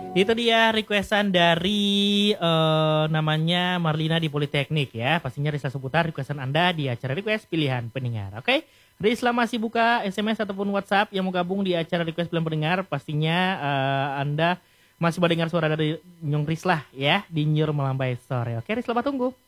Itu dia requestan dari namanya Marlina di Politeknik ya. Pastinya Risla seputar requestan Anda di acara request pilihan pendengar. Oke. Risla masih buka SMS ataupun WhatsApp yang mau gabung di acara request pilihan pendengar. Pastinya Anda masih mendengar suara dari Nyong Risla ya di Nyur Melambai Sore. Oke, Risla tunggu.